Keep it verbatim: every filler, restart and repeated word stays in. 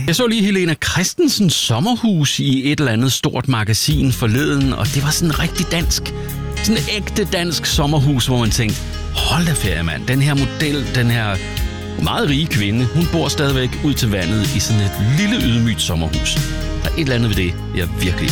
Jeg så lige Helena Christensens sommerhus i et eller andet stort magasin forleden, og det var sådan rigtig dansk. Sådan et ægte dansk sommerhus, hvor man tænkte, hold da ferie, mand. Den her model, den her meget rige kvinde, hun bor stadigvæk ud til vandet i sådan et lille ydmygt sommerhus. Der er et eller andet ved det, jeg virkelig